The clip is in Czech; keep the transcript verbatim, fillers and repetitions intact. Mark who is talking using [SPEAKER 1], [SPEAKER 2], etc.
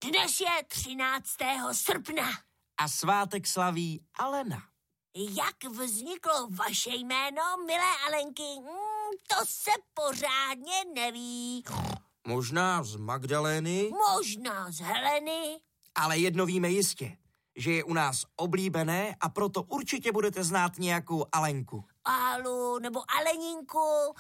[SPEAKER 1] Dnes je třináctého srpna.
[SPEAKER 2] A svátek slaví Alena.
[SPEAKER 1] Jak vzniklo vaše jméno, milé Alenky? Hmm, to se pořádně neví.
[SPEAKER 2] Možná z Magdalény?
[SPEAKER 1] Možná z Heleny.
[SPEAKER 2] Ale jedno víme jistě, že je u nás oblíbené a proto určitě budete znát nějakou Alenku.
[SPEAKER 1] Alu nebo Aleninku.